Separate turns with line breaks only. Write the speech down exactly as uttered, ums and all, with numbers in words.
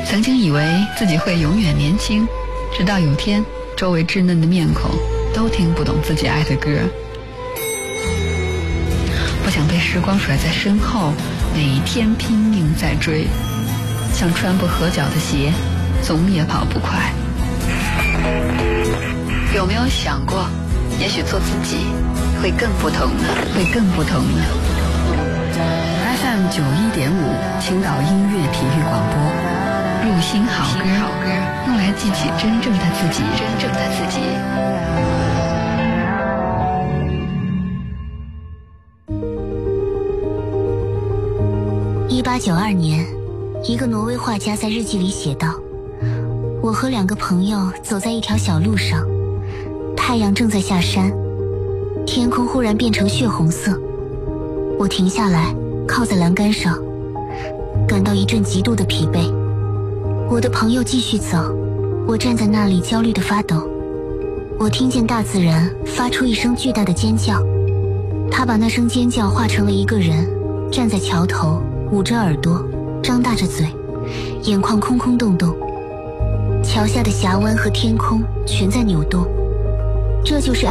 曾经以为自己会永远年轻，直到有天周围稚嫩的面孔都听不懂自己爱的歌。不想被时光甩在身后，每天拼命在追，像穿不合脚的鞋，总也跑不快。有没有想过，也许做自己会更不同呢？会更不同呢 ？F M 九一点五，青岛音乐体育广播，入心好歌，好歌，用来记起真正的自己，真正的自己。
一八九二年，一个挪威画家在日记里写道：我和两个朋友走在一条小路上，太阳正在下山，天空忽然变成血红色。我停下来，靠在栏杆上，感到一阵极度的疲惫。我的朋友继续走，我站在那里焦虑地发抖。我听见大自然发出一声巨大的尖叫，他把那声尖叫画成了一个人站在桥头，捂着耳朵，张大着嘴，眼眶空空洞洞。桥下的峡湾和天空全在扭动，这就是